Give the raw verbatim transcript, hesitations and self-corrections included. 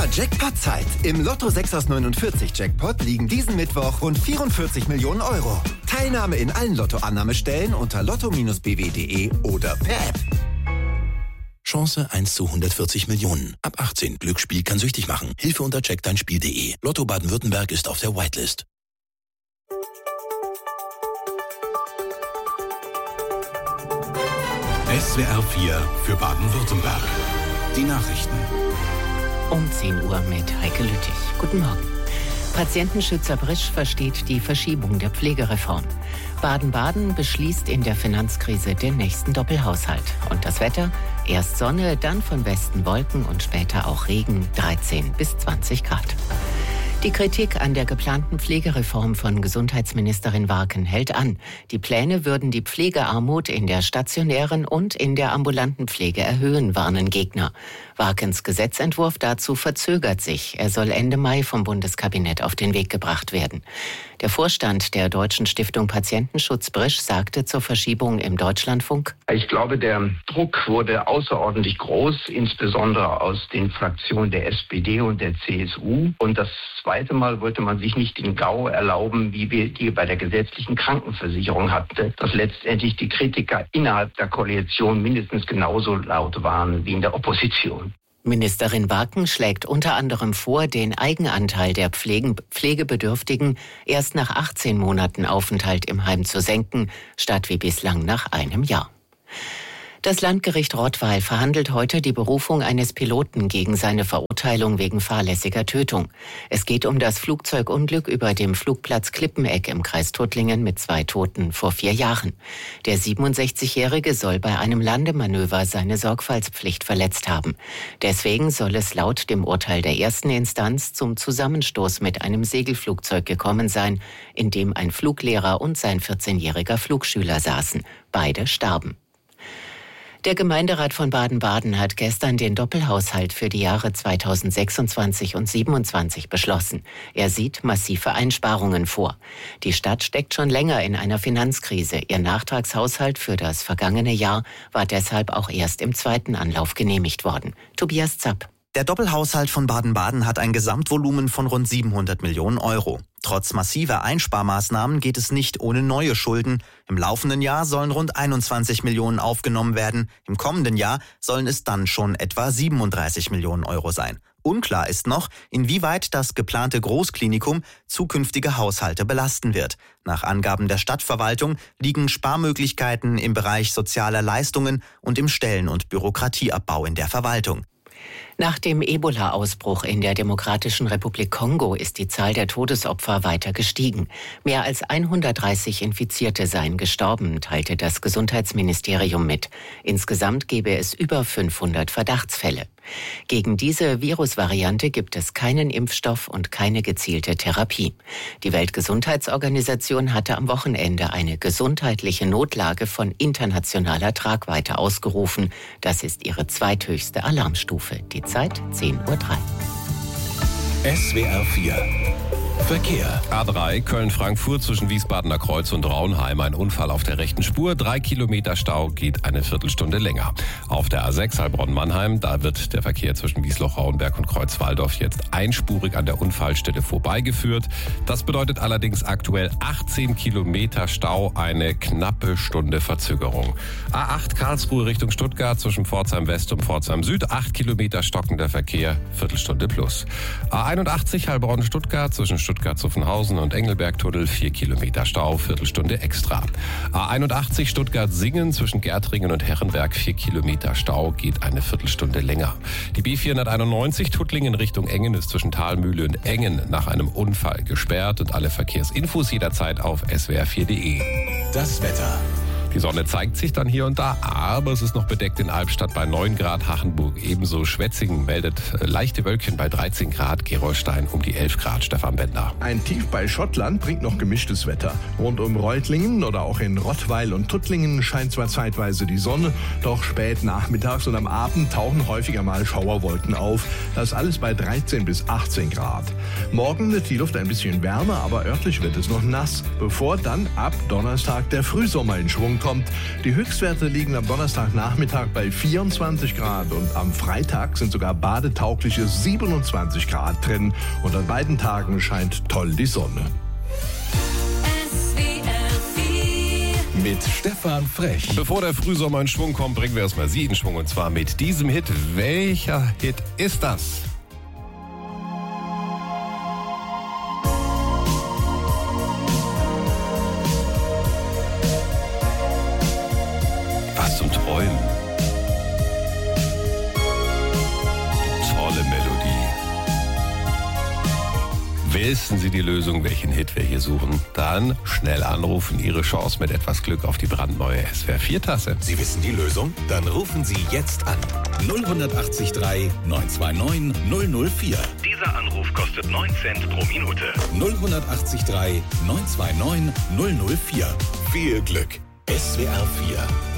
Jackpot-Zeit. Im Lotto sechs aus neunundvierzig Jackpot liegen diesen Mittwoch rund vierundvierzig Millionen Euro. Teilnahme in allen Lottoannahmestellen unter lotto Bindestrich b w punkt d e oder per App. Chance eins zu hundertvierzig Millionen. Ab achtzehn. Glücksspiel kann süchtig machen. Hilfe unter check dein Spiel punkt d e. Lotto Baden-Württemberg ist auf der Whitelist. S W R vier für Baden-Württemberg. Die Nachrichten. Um zehn Uhr mit Heike Lüttich. Guten Morgen. Patientenschützer Brisch versteht die Verschiebung der Pflegereform. Baden-Baden beschließt in der Finanzkrise den nächsten Doppelhaushalt. Und das Wetter? Erst Sonne, dann von Westen Wolken und später auch Regen, dreizehn bis zwanzig Grad. Die Kritik an der geplanten Pflegereform von Gesundheitsministerin Warken hält an. Die Pläne würden die Pflegearmut in der stationären und in der ambulanten Pflege erhöhen, warnen Gegner. Warkens Gesetzentwurf dazu verzögert sich. Er soll Ende Mai vom Bundeskabinett auf den Weg gebracht werden. Der Vorstand der Deutschen Stiftung Patientenschutz Brisch sagte zur Verschiebung im Deutschlandfunk: Ich glaube, der Druck wurde außerordentlich groß, insbesondere aus den Fraktionen der S P D und der C S U. Und das zweite Mal wollte man sich nicht den GAU erlauben, wie wir die bei der gesetzlichen Krankenversicherung hatten, dass letztendlich die Kritiker innerhalb der Koalition mindestens genauso laut waren wie in der Opposition. Ministerin Warken schlägt unter anderem vor, den Eigenanteil der Pflegen, Pflegebedürftigen erst nach achtzehn Monaten Aufenthalt im Heim zu senken, statt wie bislang nach einem Jahr. Das Landgericht Rottweil verhandelt heute die Berufung eines Piloten gegen seine Verurteilung wegen fahrlässiger Tötung. Es geht um das Flugzeugunglück über dem Flugplatz Klippeneck im Kreis Tuttlingen mit zwei Toten vor vier Jahren. Der siebenundsechzigjährige soll bei einem Landemanöver seine Sorgfaltspflicht verletzt haben. Deswegen soll es laut dem Urteil der ersten Instanz zum Zusammenstoß mit einem Segelflugzeug gekommen sein, in dem ein Fluglehrer und sein vierzehnjähriger Flugschüler saßen. Beide starben. Der Gemeinderat von Baden-Baden hat gestern den Doppelhaushalt für die Jahre zweitausendsechsundzwanzig und siebenundzwanzig beschlossen. Er sieht massive Einsparungen vor. Die Stadt steckt schon länger in einer Finanzkrise. Ihr Nachtragshaushalt für das vergangene Jahr war deshalb auch erst im zweiten Anlauf genehmigt worden. Tobias Zapp. Der Doppelhaushalt von Baden-Baden hat ein Gesamtvolumen von rund siebenhundert Millionen Euro. Trotz massiver Einsparmaßnahmen geht es nicht ohne neue Schulden. Im laufenden Jahr sollen rund einundzwanzig Millionen aufgenommen werden. Im kommenden Jahr sollen es dann schon etwa siebenunddreißig Millionen Euro sein. Unklar ist noch, inwieweit das geplante Großklinikum zukünftige Haushalte belasten wird. Nach Angaben der Stadtverwaltung liegen Sparmöglichkeiten im Bereich sozialer Leistungen und im Stellen- und Bürokratieabbau in der Verwaltung. Nach dem Ebola-Ausbruch in der Demokratischen Republik Kongo ist die Zahl der Todesopfer weiter gestiegen. Mehr als hundertdreißig Infizierte seien gestorben, teilte das Gesundheitsministerium mit. Insgesamt gebe es über fünfhundert Verdachtsfälle. Gegen diese Virusvariante gibt es keinen Impfstoff und keine gezielte Therapie. Die Weltgesundheitsorganisation hatte am Wochenende eine gesundheitliche Notlage von internationaler Tragweite ausgerufen. Das ist ihre zweithöchste Alarmstufe. Die Zeit zehn Uhr drei. S W R vier Verkehr. A drei Köln-Frankfurt zwischen Wiesbadener Kreuz und Raunheim. Ein Unfall auf der rechten Spur. Drei Kilometer Stau, geht eine Viertelstunde länger. Auf der A sechs Heilbronn-Mannheim, da wird der Verkehr zwischen Wiesloch-Rauenberg und Kreuz-Walldorf jetzt einspurig an der Unfallstelle vorbeigeführt. Das bedeutet allerdings aktuell achtzehn Kilometer Stau, eine knappe Stunde Verzögerung. A acht Karlsruhe Richtung Stuttgart zwischen Pforzheim West und Pforzheim Süd. acht Kilometer stockender Verkehr, Viertelstunde plus. A einundachtzig Heilbronn-Stuttgart zwischen Stuttgart-Zuffenhausen und Engelberg-Tunnel, vier Kilometer Stau, Viertelstunde extra. A einundachtzig Stuttgart-Singen zwischen Gärtringen und Herrenberg, vier Kilometer Stau, geht eine Viertelstunde länger. Die B vierhunderteinundneunzig Tuttlingen Richtung Engen ist zwischen Thalmühle und Engen nach einem Unfall gesperrt und alle Verkehrsinfos jederzeit auf s w r vier punkt d e. Das Wetter. Die Sonne zeigt sich dann hier und da, aber es ist noch bedeckt in Albstadt bei neun Grad, Hachenburg ebenso. Schwetzingen meldet leichte Wölkchen bei dreizehn Grad, Gerolstein um die elf Grad. Stefan Bender. Ein Tief bei Schottland bringt noch gemischtes Wetter. Rund um Reutlingen oder auch in Rottweil und Tuttlingen scheint zwar zeitweise die Sonne, doch spät nachmittags und am Abend tauchen häufiger mal Schauerwolken auf. Das alles bei dreizehn bis achtzehn Grad. Morgen wird die Luft ein bisschen wärmer, aber örtlich wird es noch nass, bevor dann ab Donnerstag der Frühsommer in Schwung kommt. kommt. Die Höchstwerte liegen am Donnerstagnachmittag bei vierundzwanzig Grad und am Freitag sind sogar badetaugliche siebenundzwanzig Grad drin. Und an beiden Tagen scheint toll die Sonne. Mit Stefan Frech. Bevor der Frühsommer in Schwung kommt, bringen wir erstmal Sie in Schwung. Und zwar mit diesem Hit. Welcher Hit ist das? Was zum Träumen. Tolle Melodie. Wissen Sie die Lösung, welchen Hit wir hier suchen? Dann schnell anrufen, Ihre Chance mit etwas Glück auf die brandneue S W R vier Tasse. Sie wissen die Lösung? Dann rufen Sie jetzt an. null acht drei neun zwei neun null null vier. Dieser Anruf kostet neun Cent pro Minute. null acht drei neun zwei neun null null vier. Viel Glück. S W R vier.